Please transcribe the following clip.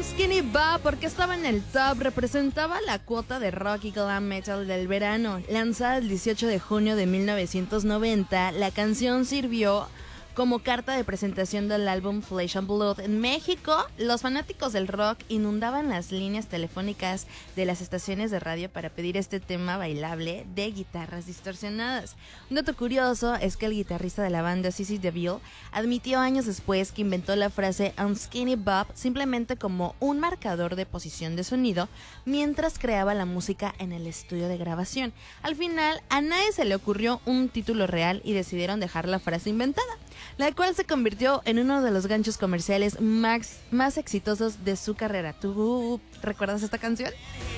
canción Skinny Bob, porque estaba en el top, representaba la cuota de rock y glam metal del verano. Lanzada el 18 de junio de 1990, la canción sirvió como carta de presentación del álbum Flesh and Blood. En México, los fanáticos del rock inundaban las líneas telefónicas de las estaciones de radio para pedir este tema bailable de guitarras distorsionadas. Un dato curioso es que el guitarrista de la banda, CC DeVille, admitió años después que inventó la frase "I'm Skinny Bob" simplemente como un marcador de posición de sonido mientras creaba la música en el estudio de grabación. Al final, a nadie se le ocurrió un título real y decidieron dejar la frase inventada, la cual se convirtió en uno de los ganchos comerciales más exitosos de su carrera. ¿Tú recuerdas esta canción?